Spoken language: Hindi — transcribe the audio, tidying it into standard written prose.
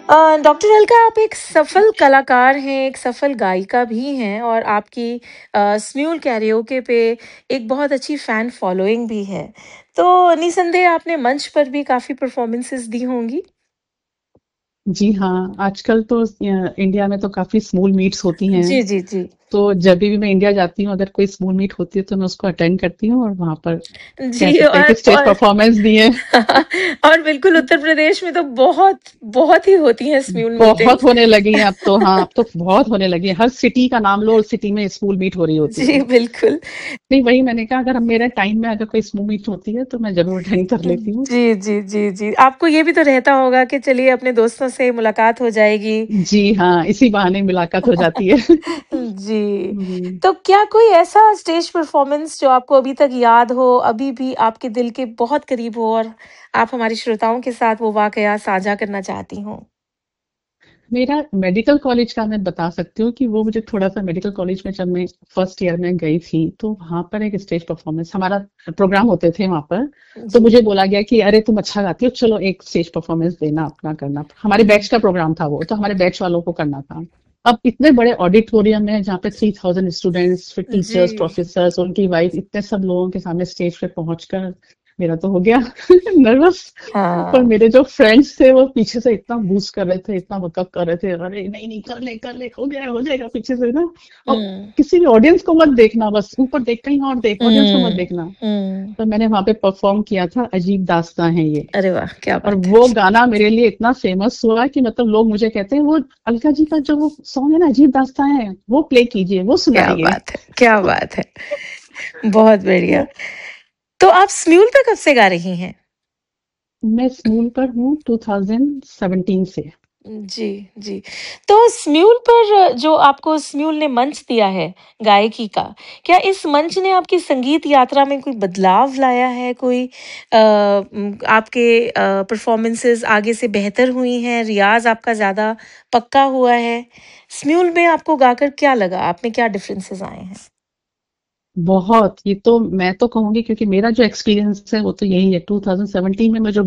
डॉक्टर अलका, आप एक सफल कलाकार हैं, एक सफल गायिका भी हैं और आपकी स्म्यूल कैरियोके पे एक बहुत अच्छी फ़ैन फ़ॉलोइंग भी है। तो निसंदेह आपने मंच पर भी काफ़ी परफ़ॉर्मेंसेस दी होंगी? जी हाँ, आजकल तो इंडिया में तो काफ़ी स्मॉल मीट्स होती हैं। जी, जी, जी। तो जब भी मैं इंडिया जाती हूँ, अगर कोई स्मॉल मीट होती है तो मैं उसको अटेंड करती हूँ और वहाँ पर कह जी, सकते हैं कि स्टेज और परफॉर्मेंस दी है। और बिल्कुल उत्तर प्रदेश में तो बहुत, बहुत ही होती हैं स्म्यूल बहुत मीटिंग्स। होने लगी हैं अब तो। हाँ, अब तो बहुत होने लगी है। हर सिटी का नाम लो और सिटी में स्मॉल मीट हो रही होती जी, है। बिल्कुल। नहीं, वही मैंने कहा, अगर मेरे टाइम में अगर कोई स्मॉल मीट होती है तो मैं ज़रूर अटेंड कर लेती हूँ। जी, जी, जी, जी। आपको ये भी तो रहता होगा कि चलिए अपने दोस्तों से मुलाकात हो जाएगी। जी हाँ, इसी बहाने मुलाकात हो जाती है। जी। हम्म। तो क्या कोई ऐसा स्टेज परफ़ॉर्मेंस जो आपको अभी तक याद हो, अभी भी आपके दिल के बहुत करीब हो और आप हमारे श्रोताओं के साथ वो वाक़या साझा करना चाहती हों? मेरा मेडिकल कॉलेज का मैं बता सकती हूँ कि वो मुझे थोड़ा-सा मेडिकल कॉलेज में जब मैं फर्स्ट ईयर में गई थी, तो वहाँ पर एक स्टेज परफॉर्मेंस हमारा प्रोग्राम होते थे वहाँ पर। तो जी। मुझे बोला गया कि अरे तुम अच्छा गाती हो, चलो एक स्टेज परफॉर्मेंस देना, अपना करना। हमारे बैच हुँ। का प्रोग्राम था वो, तो हमारे बैच वालों को करना था। अब इतने बड़े ऑडिटोरियम में जहाँ पे 3000 स्टूडेंट्स, फिर जी। टीचर्स, प्रोफेसर्स, उनकी वाइफ, इतने सब लोगों के सामने स्टेज पे पहुंचकर मेरा तो हो गया नर्वस। पर हाँ। मेरे जो फ्रेंड्स थे वो पीछे से इतना बूस्ट कर रहे थे, इतना बकअप कर रहे थे, अरे नहीं नहीं कर ले हो गया, हो जाएगा, पीछे से ना। और हुँ। किसी भी ऑडियंस को मत देखना, बस ऊपर देख, कहीं और देख, ऑडियंस को मत हुँ, देखना। हुँ। तो मैंने वहां पे परफॉर्म किया था, अजीब दास्तां है ये। अरे वाह! क्या और बात है। वो गाना मेरे लिए इतना फेमस हुआ कि मतलब लोग मुझे कहते हैं, वो अलका जी का जो वो सॉन्ग है ना, अजीब दास्तां है, वो प्ले कीजिए, वो क्या सुनाइए। बात है, क्या बात है। बहुत बढ़िया। तो तो आप स्म्यूल पे कब से गा रही हैं? मैं स्कूल पर हूँ 2017 से। जी, जी। तो स्म्यूल पर जो आपको स्म्यूल ने मंच दिया है गायकी का, क्या इस मंच ने आपकी संगीत यात्रा में कोई बदलाव लाया है? कोई आपके परफ़ॉर्मेंसेज़ आगे से बेहतर हुई हैं, रियाज़ आपका ज़्यादा पक्का हुआ है? स्म्यूल में आपको गाकर क्या लगा? आप में क्या डिफरेंसेज़ आए हैं? बहुत, ये तो मैं तो कहूंगी, क्योंकि मेरा जो एक्सपीरियंस है वो तो यही है। 2017 में मैं जो